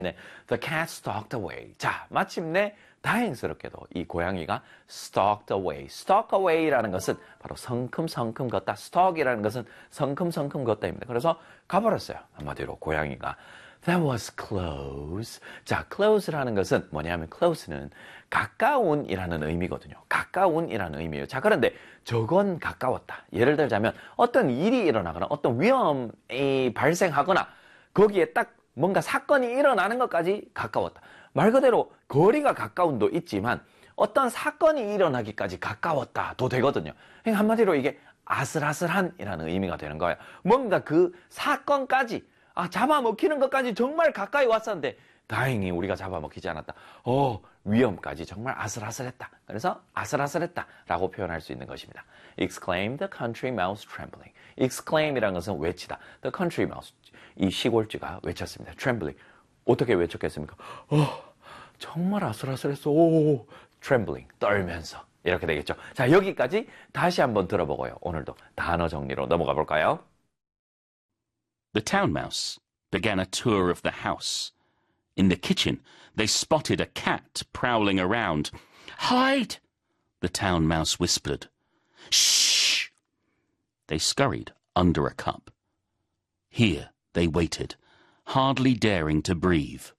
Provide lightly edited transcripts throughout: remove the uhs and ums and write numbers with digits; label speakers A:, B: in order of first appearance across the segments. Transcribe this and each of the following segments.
A: 네, the cat stalked away. 자, 마침내 다행스럽게도 이 고양이가 stalked away. stalk away라는 것은 바로 성큼성큼 걷다. stalk이라는 것은 성큼성큼 걷다입니다. 그래서 가버렸어요. 한마디로 고양이가. That was close. 자, close라는 것은 뭐냐면 close는 가까운이라는 의미거든요. 가까운이라는 의미예요. 자, 그런데 저건 가까웠다. 예를 들자면 어떤 일이 일어나거나 어떤 위험이 발생하거나 거기에 딱 뭔가 사건이 일어나는 것까지 가까웠다. 말 그대로 거리가 가까운도 있지만 어떤 사건이 일어나기까지 가까웠다도 되거든요. 그러니까 한마디로 이게 아슬아슬한이라는 의미가 되는 거예요. 뭔가 그 사건까지 잡아먹히는 것까지 정말 가까이 왔었는데 다행히 우리가 잡아먹히지 않았다. 위험까지 정말 아슬아슬했다. 그래서 아슬아슬했다라고 표현할 수 있는 것입니다. Exclaimed the country mouse trembling. Exclaim이라는 것은 외치다. The country mouse, 이 시골쥐가 외쳤습니다. Trembling. 어떻게 외쳤겠습니까? 정말 아슬아슬했어. Trembling. 떨면서. 이렇게 되겠죠. 자, 여기까지 다시 한번 들어보고요. 오늘도 단어 정리로 넘어가 볼까요?
B: The town mouse began a tour of the house. In the kitchen, they spotted a cat prowling around. Hide! The town mouse whispered. Shh! They scurried under a cup. Here they waited, hardly daring to breathe.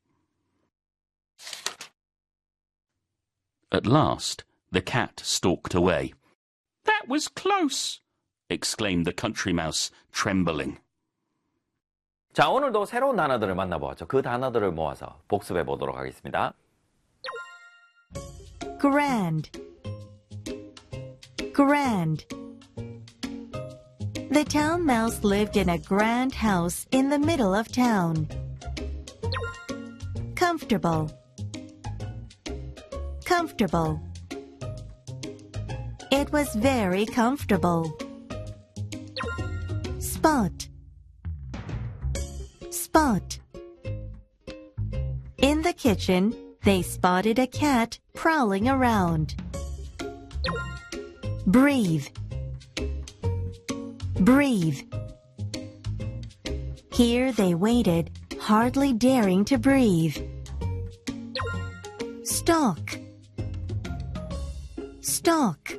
B: At last, the cat stalked away. That was close! Exclaimed the country mouse, trembling.
A: 자, 오늘도 새로운 단어들을 만나보았죠. 그 단어들을 모아서 복습해 보도록 하겠습니다.
C: Grand. Grand. The town mouse lived in a grand house in the middle of town. Comfortable. Comfortable. It was very comfortable. Spot. Spot. In the kitchen, they spotted a cat prowling around. Breathe. Breathe. Here they waited, hardly daring to breathe. Stalk. Stalk.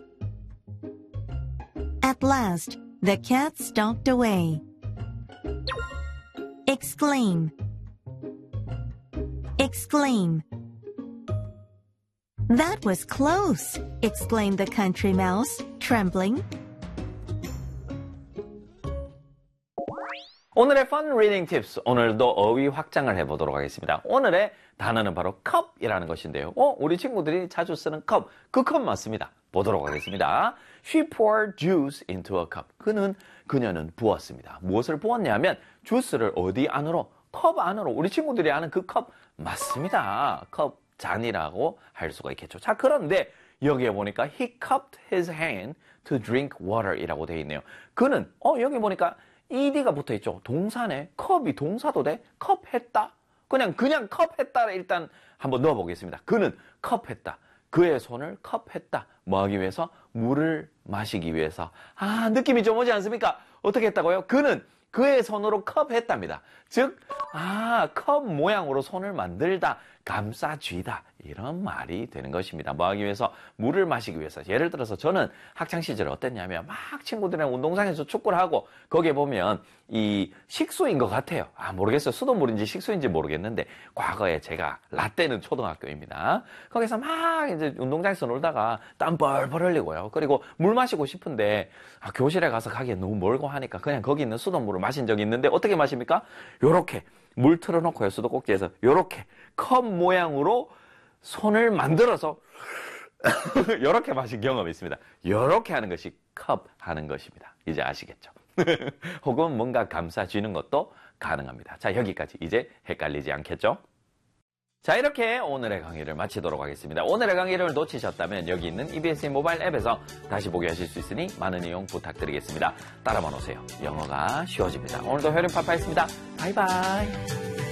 C: At last, the cat stalked away. Exclaim. Exclaim. That was close, exclaimed the country mouse, trembling.
A: 오늘의 Fun Reading Tips, 오늘도 어휘 확장을 해보도록 하겠습니다. 오늘의 단어는 바로 컵이라는 것인데요. 우리 친구들이 자주 쓰는 컵, 그 컵 맞습니다. 보도록 하겠습니다. She poured juice into a cup. 그녀는 부었습니다. 무엇을 부었냐면 주스를 어디 안으로? 컵 안으로. 우리 친구들이 아는 그 컵 맞습니다. 컵 잔이라고 할 수가 있겠죠. 자, 그런데 여기에 보니까 he cupped his hand to drink water 이라고 되어 있네요. 그는 여기 보니까 ed가 붙어 있죠. 동사네. 컵이 동사도 돼? 컵했다. 그냥 컵했다 일단 한번 넣어 보겠습니다. 그는 컵했다. 그의 손을 컵했다. 뭐 하기 위해서? 물을 마시기 위해서. 느낌이 좀 오지 않습니까? 어떻게 했다고요? 그는 그의 손으로 컵했답니다. 즉, 컵 모양으로 손을 만들다, 감싸쥐다 이런 말이 되는 것입니다. 뭐 하기 위해서? 물을 마시기 위해서. 예를 들어서 저는 학창시절에 어땠냐면 막 친구들이랑 운동장에서 축구를 하고 거기에 보면 이 식수인 것 같아요. 모르겠어요. 수돗물인지 식수인지 모르겠는데 과거에 제가 라떼는 초등학교입니다. 거기서 막 이제 운동장에서 놀다가 땀 뻘뻘 흘리고요. 그리고 물 마시고 싶은데 교실에 가서 가기에 너무 멀고 하니까 그냥 거기 있는 수돗물을 마신 적이 있는데 어떻게 마십니까? 요렇게 물 틀어놓고요. 수도꼭지에서 요렇게 컵 모양으로 손을 만들어서 요렇게 마신 경험이 있습니다. 요렇게 하는 것이 컵 하는 것입니다. 이제 아시겠죠? 혹은 뭔가 감싸쥐는 것도 가능합니다. 자, 여기까지 이제 헷갈리지 않겠죠? 자, 이렇게 오늘의 강의를 마치도록 하겠습니다. 오늘의 강의를 놓치셨다면 여기 있는 EBS 모바일 앱에서 다시 보게 하실 수 있으니 많은 이용 부탁드리겠습니다. 따라만 오세요. 영어가 쉬워집니다. 오늘도 효린파파였습니다. 바이바이.